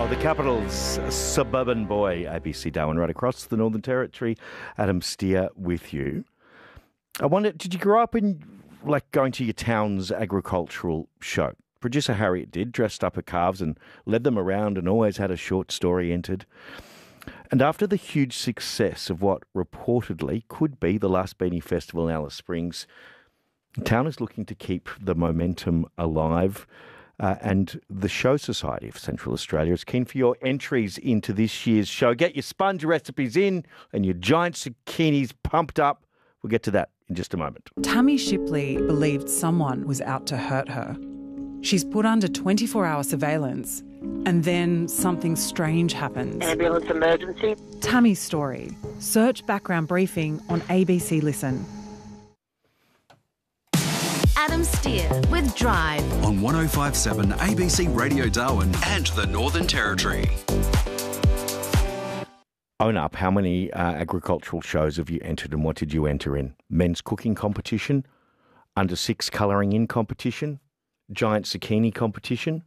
Oh, the capital's suburban boy, ABC Darwin, right across the Northern Territory. Adam Steer with you. I wonder, did you grow up in, going to your town's agricultural show? Producer Harriet did, dressed up her calves and led them around and always had a short story entered. And after the huge success of what reportedly could be the last Beanie Festival in Alice Springs, the town is looking to keep the momentum alive. And the Show Society of Central Australia is keen for your entries into this year's show. Get your sponge recipes in and your giant zucchinis pumped up. We'll get to that in just a moment. Tammy Shipley believed someone was out to hurt her. She's put under 24-hour surveillance, and then something strange happens. Ambulance emergency. Tammy's story. Search background briefing on ABC Listen. Adam Steer with Drive on 105.7 ABC Radio Darwin and the Northern Territory. Own up, how many agricultural shows have you entered and what did you enter in? Men's cooking competition, under 6 colouring in competition, giant zucchini competition,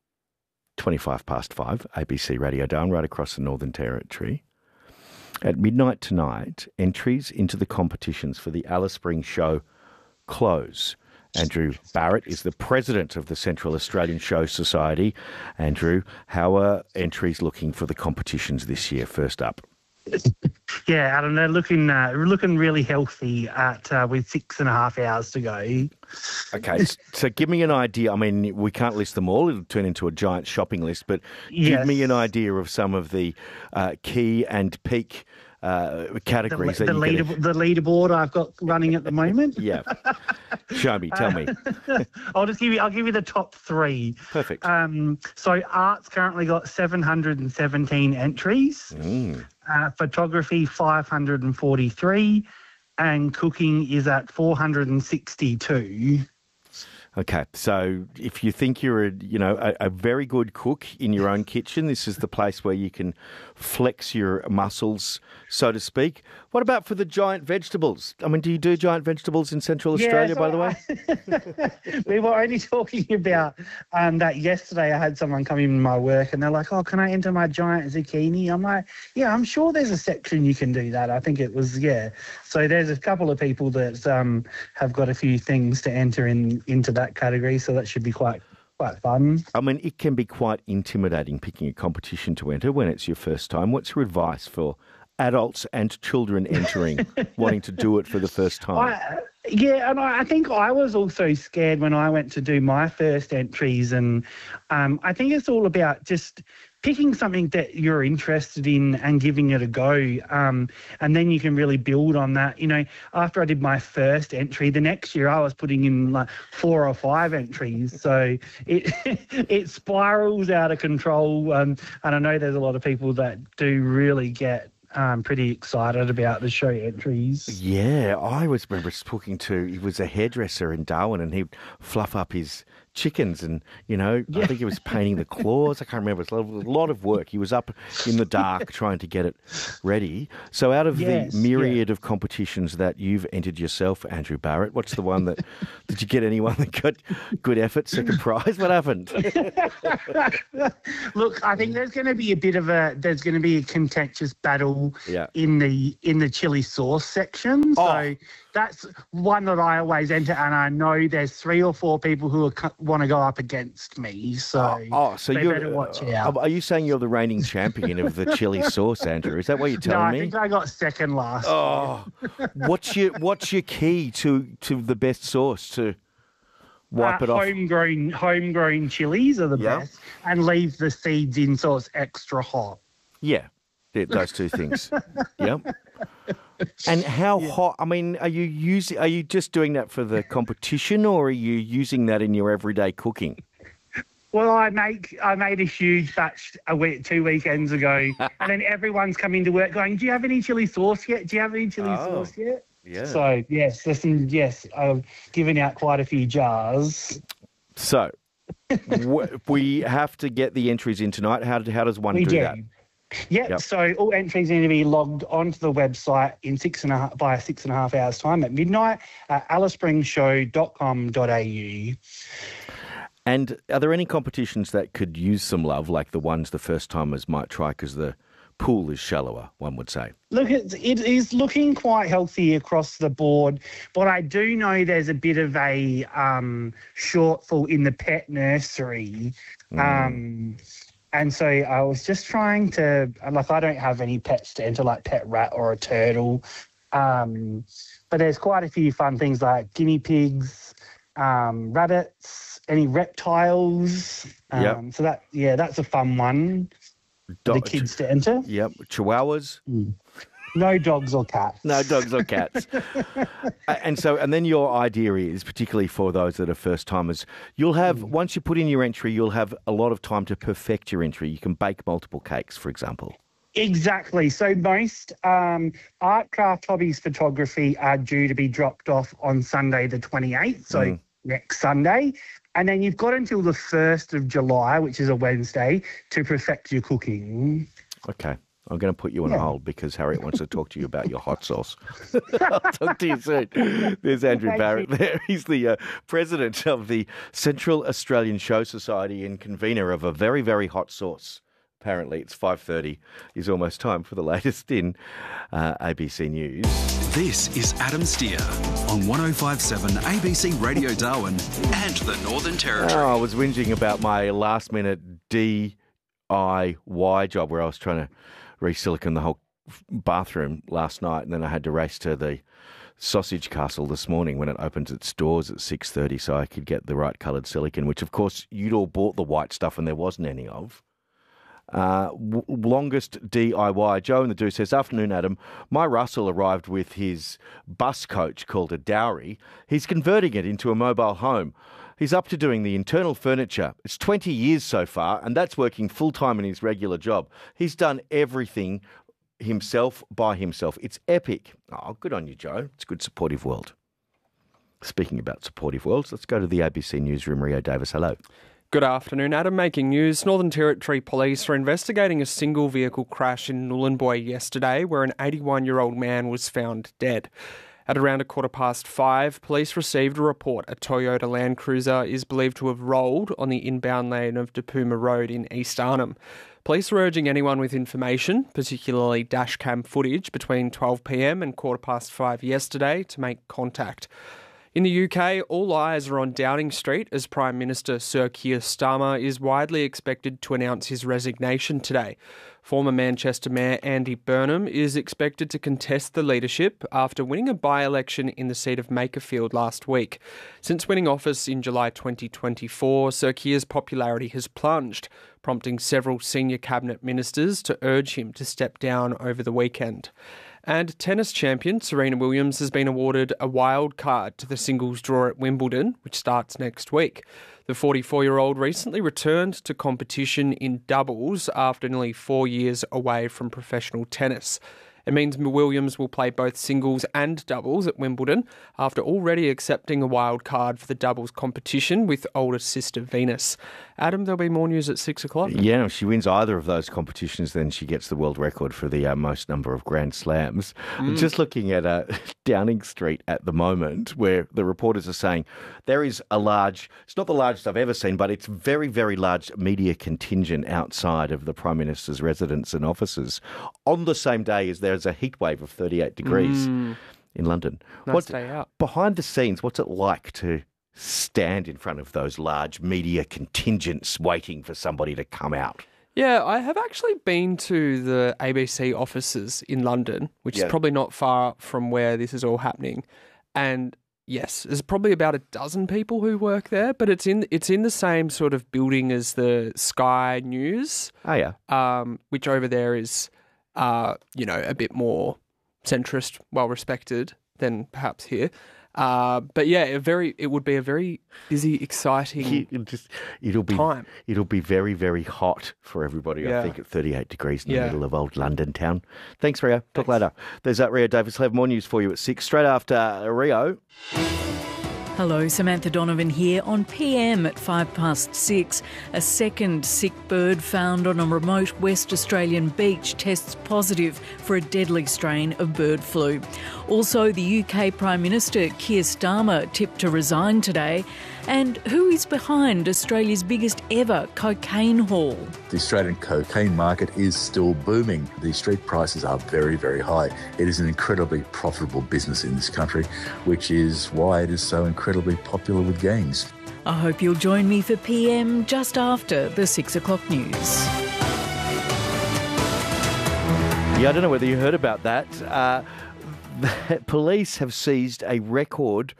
5:25, ABC Radio Darwin, right across the Northern Territory. At midnight tonight, entries into the competitions for the Alice Springs show close. Andrew Barrett is the president of the Central Australian Show Society. Andrew, how are entries looking for the competitions this year? First up. Yeah, Adam, they're looking really healthy with 6.5 hours to go. Okay, so give me an idea. I mean, we can't list them all. It'll turn into a giant shopping list, but give me an idea of some of the key and peak categories. The leaderboard I've got running at the moment. Yeah. Show me, tell me. I'll give you the top 3. Perfect. So art's currently got 717 entries. Photography 543, and cooking is at 462. Okay, so if you think you're a very good cook in your own kitchen, this is the place where you can flex your muscles, so to speak. What about for the giant vegetables? I mean, do you do giant vegetables in Central Australia, by the way? We were only talking about that yesterday. I had someone come in my work and they're like, oh, can I enter my giant zucchini? I'm like, yeah, I'm sure there's a section you can do that. I think it was, yeah. So there's a couple of people that have got a few things to enter into that category, so that should be quite fun. I mean, it can be quite intimidating picking a competition to enter when it's your first time. What's your advice for adults and children entering, wanting to do it for the first time? I think I was also scared when I went to do my first entries, and I think it's all about just picking something that you're interested in and giving it a go, and then you can really build on that. You know, after I did my first entry, the next year I was putting in like 4 or 5 entries, so it spirals out of control. And I know there's a lot of people that do really get pretty excited about the show entries. Yeah, I remember talking to, he was a hairdresser in Darwin, and he'd fluff up his chickens and, I think he was painting the claws. I can't remember. It was a lot of work. He was up in the dark trying to get it ready. So out of the myriad of competitions that you've entered yourself, Andrew Barrett, what's the one that, did you get anyone that got good effort, second prize? What happened? Look, I think there's going to be a contentious battle in the chili sauce section. So that's one that I always enter, and I know there's 3 or 4 people who want to go up against me. So you better watch out. Are you saying you're the reigning champion of the chili sauce, Andrew? Is that what you're telling me? No, I think I got second last. What's your key to the best sauce to wipe it off? Homegrown chilies are the best, and leave the seeds in so it's extra hot. Yeah, those 2 things. Yep. And how hot? I mean, are you just doing that for the competition, or are you using that in your everyday cooking? Well, I made a huge batch 2 weekends ago, and then everyone's coming to work going, "Do you have any chili sauce yet? Do you have any chili sauce yet?" Yeah. So I've given out quite a few jars. So we have to get the entries in tonight. How does one do that? Yep. So all entries need to be logged onto the website in 6.5 hours time at midnight at alicespringshow.com.au. And are there any competitions that could use some love, like the ones the first-timers might try because the pool is shallower, one would say? Look, it is looking quite healthy across the board, but I do know there's a bit of a shortfall in the pet nursery. And so I was just trying to, like, I don't have any pets to enter, like pet rat or a turtle. But there's quite a few fun things like guinea pigs, rabbits, any reptiles. So that's a fun one for the kids to enter. Yep. Chihuahuas. No dogs or cats. No dogs or cats. And then your idea is, particularly for those that are first-timers, you'll have, once you put in your entry, you'll have a lot of time to perfect your entry. You can bake multiple cakes, for example. Exactly. So most art, craft, hobbies, photography are due to be dropped off on Sunday the 28th, so next Sunday. And then you've got until the 1st of July, which is a Wednesday, to perfect your cooking. Okay. I'm going to put you on hold because Harriet wants to talk to you about your hot sauce. I'll talk to you soon. There's Andrew Barrett there. He's the president of the Central Australian Show Society and convener of a very, very hot sauce. Apparently, it's 5:30. It's almost time for the latest in ABC News. This is Adam Steer on 105.7 ABC Radio Darwin and the Northern Territory. I was whinging about my last-minute DIY job where I was trying to re-silicone the whole bathroom last night, and then I had to race to the Sausage Castle this morning when it opens its doors at 6:30 so I could get the right coloured silicone, which, of course, you'd all bought the white stuff and there wasn't any of. Longest DIY. Joe in the Do says, afternoon, Adam. My Russell arrived with his bus coach called a dowry. He's converting it into a mobile home. He's up to doing the internal furniture. It's 20 years so far, and that's working full-time in his regular job. He's done everything himself by himself. It's epic. Oh, good on you, Joe. It's a good supportive world. Speaking about supportive worlds, let's go to the ABC Newsroom. Rio Davis, hello. Good afternoon, Adam. Making news. Northern Territory Police are investigating a single vehicle crash in Nhulunbuy yesterday where an 81-year-old man was found dead. At around 5:15, police received a report a Toyota Land Cruiser is believed to have rolled on the inbound lane of Dapuma Road in East Arnhem. Police are urging anyone with information, particularly dashcam footage, between 12 p.m. and 5:15 yesterday to make contact. In the UK, all eyes are on Downing Street as Prime Minister Sir Keir Starmer is widely expected to announce his resignation today. Former Manchester Mayor Andy Burnham is expected to contest the leadership after winning a by-election in the seat of Makerfield last week. Since winning office in July 2024, Sir Keir's popularity has plunged, prompting several senior cabinet ministers to urge him to step down over the weekend. And tennis champion Serena Williams has been awarded a wild card to the singles draw at Wimbledon, which starts next week. The 44-year-old recently returned to competition in doubles after nearly 4 years away from professional tennis. It means Williams will play both singles and doubles at Wimbledon after already accepting a wild card for the doubles competition with older sister Venus. Adam, there'll be more news at 6 o'clock. Yeah, if she wins either of those competitions, then she gets the world record for the most number of Grand Slams. Just looking at Downing Street at the moment, where the reporters are saying there is a large, it's not the largest I've ever seen, but it's very, very large media contingent outside of the Prime Minister's residence and offices on the same day as there's a heat wave of 38 degrees in London. Nice day out. Behind the scenes, what's it like to stand in front of those large media contingents waiting for somebody to come out? Yeah, I have actually been to the ABC offices in London, which is probably not far from where this is all happening. And yes, there's probably about a dozen people who work there, but it's in the same sort of building as the Sky News. Oh, yeah. Which over there is, a bit more centrist, well-respected than perhaps here. But yeah, it would be a very busy, exciting time. It'll be very, very hot for everybody, I think, at 38 degrees in the middle of old London town. Thanks, Rio. Talk later. There's Rio Davis. We'll have more news for you at 6, straight after Rio. Hello, Samantha Donovan here on PM at 6:05. A second sick bird found on a remote West Australian beach tests positive for a deadly strain of bird flu. Also, the UK Prime Minister Keir Starmer tipped to resign today And who is behind Australia's biggest ever cocaine haul? The Australian cocaine market is still booming. The street prices are very, very high. It is an incredibly profitable business in this country, which is why it is so incredibly popular with gangs. I hope you'll join me for PM just after the 6 o'clock news. Yeah, I don't know whether you heard about that. Police have seized a record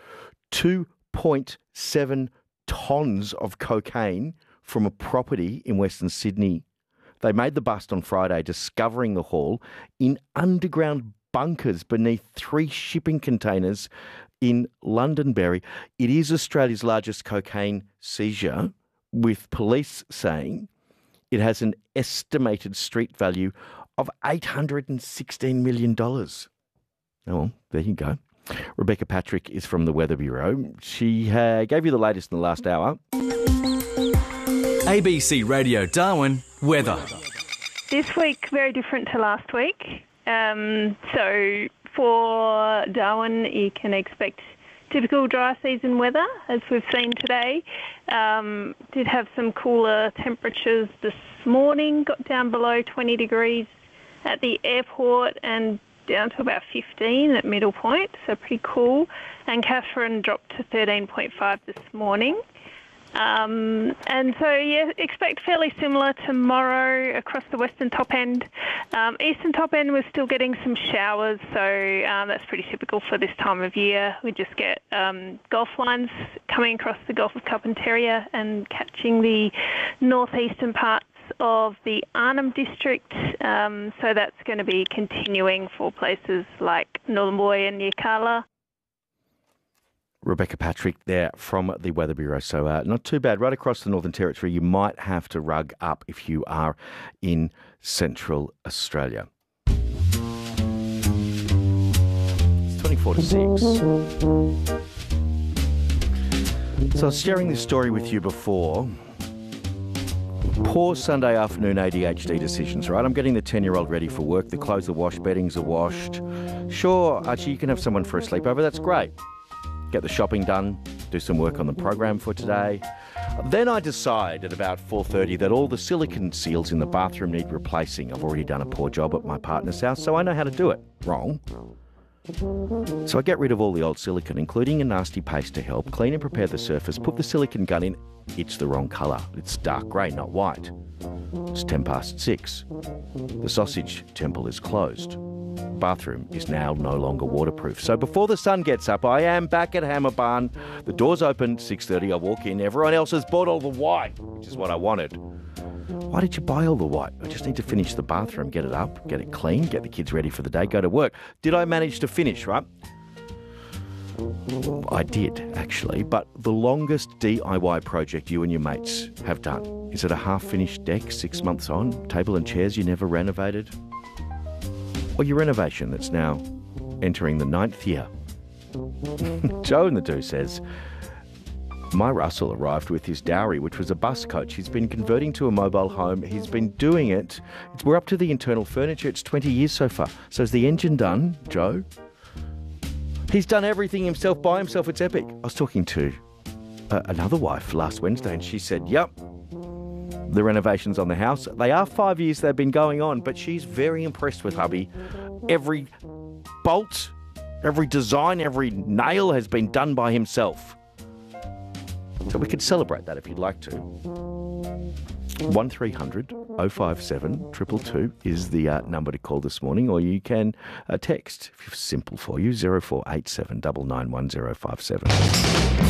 2.7 tonnes of cocaine from a property in Western Sydney. They made the bust on Friday, discovering the haul in underground bunkers beneath 3 shipping containers in Londonderry. It is Australia's largest cocaine seizure, with police saying it has an estimated street value of $816 million. Oh, well, there you go. Rebecca Patrick is from the Weather Bureau. She gave you the latest in the last hour. ABC Radio Darwin weather. This week, very different to last week. So for Darwin, you can expect typical dry season weather, as we've seen today. Did have some cooler temperatures this morning, got down below 20 degrees at the airport and down to about 15 at Middle Point, so pretty cool. And Katherine dropped to 13.5 this morning. And so, yeah, expect fairly similar tomorrow across the western top end. Eastern top end, we're still getting some showers, so that's pretty typical for this time of year. We just get Gulf lines coming across the Gulf of Carpentaria and catching the northeastern parts of the Arnhem District. So that's going to be continuing for places like Nhulunbuy and Yirrkala. Rebecca Patrick there from the Weather Bureau. So not too bad. Right across the Northern Territory, you might have to rug up if you are in Central Australia. It's 24 to 6. So I was sharing this story with you before. Poor Sunday afternoon ADHD decisions, right? I'm getting the 10-year-old ready for work. The clothes are washed, beddings are washed. Sure, Archie, you can have someone for a sleepover. That's great. Get the shopping done, do some work on the program for today. Then I decide at about 4:30 that all the silicone seals in the bathroom need replacing. I've already done a poor job at my partner's house, so I know how to do it. Wrong. So I get rid of all the old silicone, including a nasty paste to help, clean and prepare the surface, put the silicone gun in. It's the wrong colour. It's dark grey, not white. It's 6:10. The sausage temple is closed. Bathroom is now no longer waterproof. So before the sun gets up, I am back at Hammer Barn. The door's open, 6:30. I walk in. Everyone else has bought all the white, which is what I wanted. Why did you buy all the white? I just need to finish the bathroom, get it up, get it clean, get the kids ready for the day, go to work. Did I manage to finish, right? I did, actually, but the longest DIY project you and your mates have done, is it a half-finished deck 6 months on, table and chairs you never renovated? Or your renovation that's now entering the 9th year? Joe in the Do says, my Russell arrived with his dowry, which was a bus coach. He's been converting to a mobile home. He's been doing it. We're up to the internal furniture. It's 20 years so far. So is the engine done, Joe? He's done everything himself by himself. It's epic. I was talking to another wife last Wednesday and she said, yep, the renovations on the house, they are 5 years they've been going on, but she's very impressed with hubby. Every bolt, every design, every nail has been done by himself. So we could celebrate that if you'd like to. 1300 057 222 is the number to call this morning, or you can text, if it's simple for you, 0487 991 057.